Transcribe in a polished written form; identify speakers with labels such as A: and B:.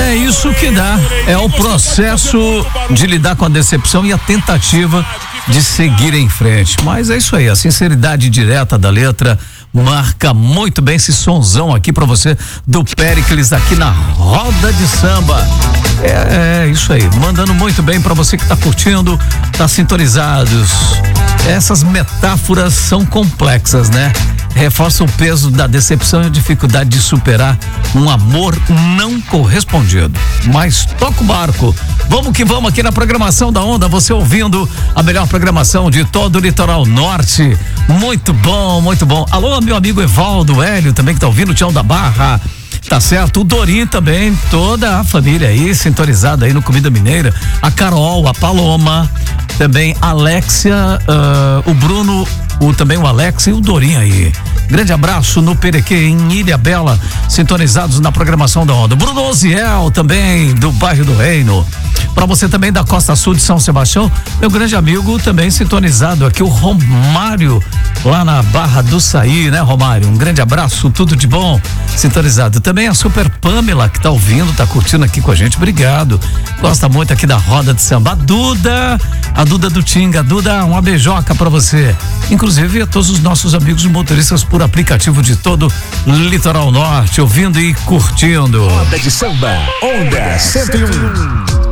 A: É isso que dá. É o processo de lidar com a decepção e a tentativa de seguir em frente. Mas é isso aí, a sinceridade direta da letra marca muito bem esse sonzão aqui pra você do Péricles aqui na Roda de Samba. É isso aí, mandando muito bem pra você que tá curtindo, tá sintonizados. Essas metáforas são complexas, né? Reforça o peso da decepção e a dificuldade de superar um amor não correspondido. Mas toca o barco. Vamos que vamos aqui na programação da Onda, você ouvindo a melhor programação de todo o litoral norte. Muito bom, muito bom. Alô, meu amigo Evaldo Hélio também que tá ouvindo, o Tião da Barra. Tá certo, o Dorim também, toda a família aí sintonizada aí no Comida Mineira, a Carol, a Paloma, também a Alexia, o Bruno, também o Alex e o Dorim aí. Grande abraço no Perequê, em Ilha Bela, sintonizados na programação da Onda. Bruno Oziel também, do bairro do Reino. Pra você também da Costa Sul de São Sebastião, meu grande amigo também sintonizado aqui, o Romário, lá na Barra do Saí, né, Romário? Um grande abraço, tudo de bom, sintonizado. Também a Super Pamela, que tá ouvindo, tá curtindo aqui com a gente, obrigado. Gosta muito aqui da Roda de Samba. A Duda do Tinga. Duda, uma beijoca pra você. Inclusive a todos os nossos amigos motoristas por aplicativo de todo o Litoral Norte, ouvindo e curtindo.
B: Roda de Samba, Onda 101.